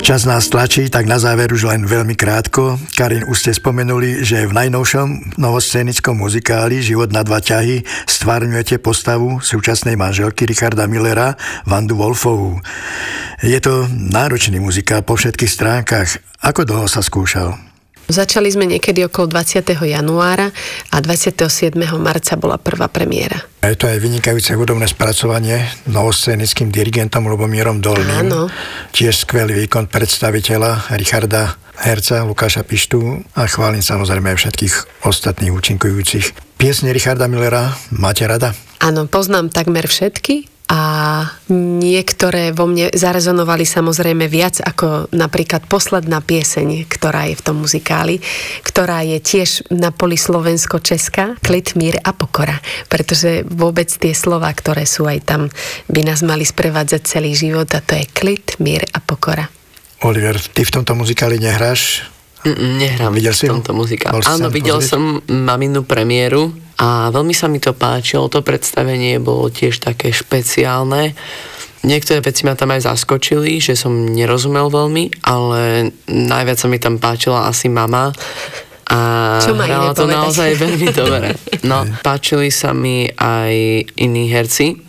Čas nás tlačí, tak na záver už len veľmi krátko. Karin, už ste spomenuli, že v najnovšom novoscénickom muzikáli Život na dva ťahy stvárňujete postavu súčasnej manželky Richarda Millera, Vandu Wolfovú. Je to náročný muzikál po všetkých stránkach. Ako dlho sa skúšal? Začali sme niekedy okolo 20. januára a 27. marca bola prvá premiéra. Je to aj vynikajúce hudobné spracovanie novoscénickým dirigentom Ľubomírom Dolným. Áno. Tiež skvelý výkon predstaviteľa Richarda, herca Lukáša Pištu a chválim samozrejme aj všetkých ostatných účinkujúcich. Piesne Richarda Millera máte rada? Áno, poznám takmer všetky a niektoré vo mne zarezonovali samozrejme viac ako napríklad posledná pieseň, ktorá je v tom muzikáli, ktorá je tiež na poli slovensko-česká, Klid, mír a pokora, pretože vôbec tie slová, ktoré sú aj tam, by nás mali sprevádzať celý život a to je klid, mír a pokora. Oliver, ty v tomto muzikáli nehráš? Nehrám videl si v tomto muzikáli. Áno, videl pozrieť? som maminu premiéru a veľmi sa mi to páčilo. To predstavenie bolo tiež také špeciálne. Niektoré veci ma tam aj zaskočili, že som nerozumel veľmi, ale najviac sa mi tam páčila asi mama. A hrala to naozaj veľmi dobre. No, páčili sa mi aj iní herci,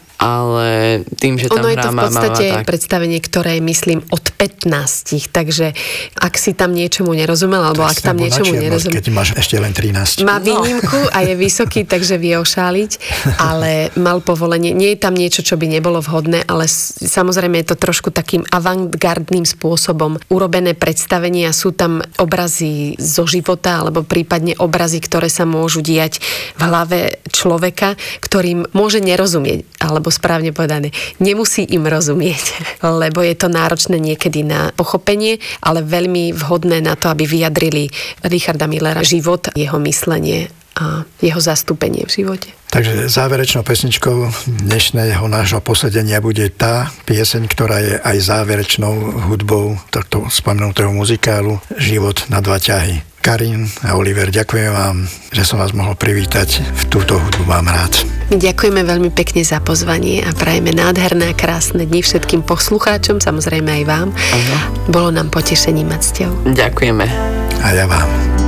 ale tým, že tam hrá mama... Ono je to v podstate predstavenie, ktoré je, myslím, od 15, takže ak si tam niečomu nerozumel, alebo ak tam niečomu nerozumel... Keď máš ešte len 13. Má výnimku a je vysoký, takže vie ošáliť, ale mal povolenie. Nie je tam niečo, čo by nebolo vhodné, ale samozrejme je to trošku takým avantgardným spôsobom urobené predstavenie a sú tam obrazy zo života, alebo prípadne obrazy, ktoré sa môžu diať v hlave človeka, ktorým môže nerozumieť, alebo správne povedané, nemusí im rozumieť, lebo je to náročné niekedy na pochopenie, ale veľmi vhodné na to, aby vyjadrili Richarda Millera život, jeho myslenie a jeho zastúpenie v živote. Takže záverečnou pesničkou dnešného nášho posedenia bude tá pieseň, ktorá je aj záverečnou hudbou tohto spomenutého muzikálu Život na dva ťahy. Karin a Oliver, ďakujem vám, že som vás mohol privítať. V túto hudbu mám rád. My ďakujeme veľmi pekne za pozvanie a prajeme nádherné a krásne dni všetkým poslucháčom, samozrejme aj vám. Aha. Bolo nám potešením a cťou. Ďakujeme. A ja vám.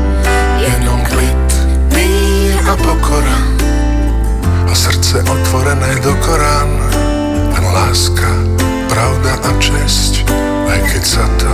Jenom klid, mír a pokora a srdce otvorené do Korán. Len láska, pravda a česť, aj keď sa to